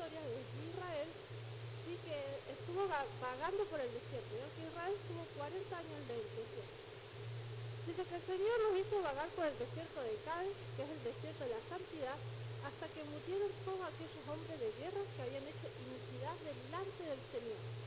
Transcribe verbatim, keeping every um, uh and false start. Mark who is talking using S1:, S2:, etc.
S1: historia de Israel, sí que estuvo vagando por el desierto, ya que Israel estuvo cuarenta años en el desierto. Dice que el Señor los hizo vagar por el desierto de Cádiz, que es el desierto de la santidad, hasta que murieron todos aquellos hombres de guerra que habían hecho iniquidad delante del Señor.